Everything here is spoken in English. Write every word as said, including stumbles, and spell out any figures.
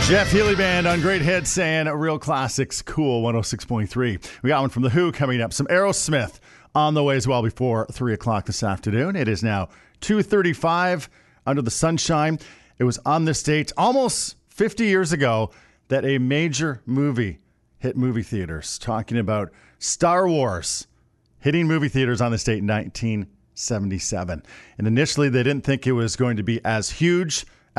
Jeff Healey Band on Great Hits and Real Classics, Cool one oh six point three. We got one from The Who coming up. Some Aerosmith on the way as well before three o'clock this afternoon. It is now two thirty-five under the sunshine. It was on this date almost fifty years ago that a major movie hit movie theaters. Talking about Star Wars hitting movie theaters on this date in nineteen seventy-seven. And initially they didn't think it was going to be as huge